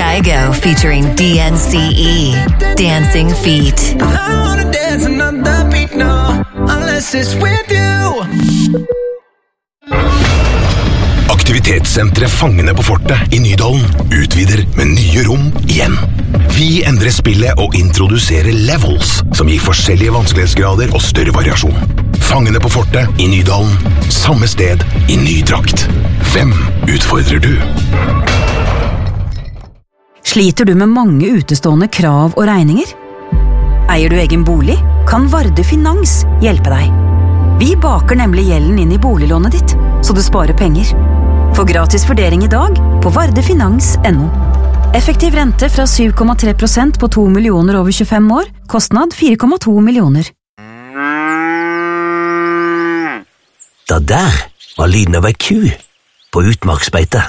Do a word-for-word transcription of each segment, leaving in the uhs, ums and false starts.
Kygo featuring D N C E, Dancing Feet. I don't wanna dance another beat, no, unless it's with you. Aktivitetssenteret Fangene på Fortet i Nydalen utvider med nye rom igjen. Vi endrer spillet og introduserer levels, som gir forskjellige vanskelighetsgrader og større variasjon. Fangene på Fortet i Nydalen, samme sted i ny drakt. Hvem utfordrer du? Sliter du med mange utestående krav og regninger? Eier du egen bolig? Kan Varde Finans hjelpe deg? Vi baker nemlig gjelden inn i boliglånet ditt, så du sparer penger. Få gratis vurdering i dag på vardefinans punktum no. Effektiv rente fra syv komma tre prosent på to millioner over tjuefem år, kostnad fire komma to millioner. Det der var lyden av ei ku på utmarksbeite.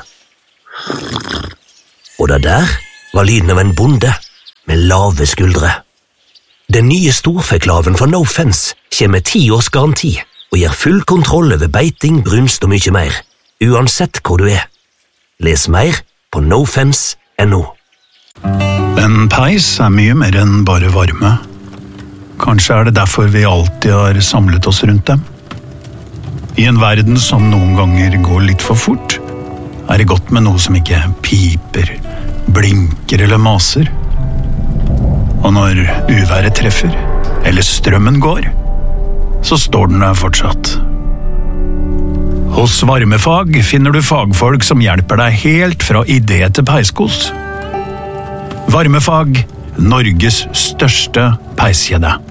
Og det der var lyden av en bonde med lave skuldre. Den nye storfeklaven fra No Fence kommer med ti års garanti og gir full kontroll over beiting, brunst og mye mer, uansett hvor du er. Les mer på no fence punktum no. En peis er mye mer enn bare varme. Kanskje er det derfor vi alltid har samlet oss rundt dem. I en verden som noen ganger går litt for fort, er det godt med noe som ikke piper, blinker eller maser. Og når uværet treffer, eller strømmen går, så står den der fortsatt. Hos Varmefag finner du fagfolk som hjelper deg helt fra idé til peiskos. Varmefag, Norges største peiskjede.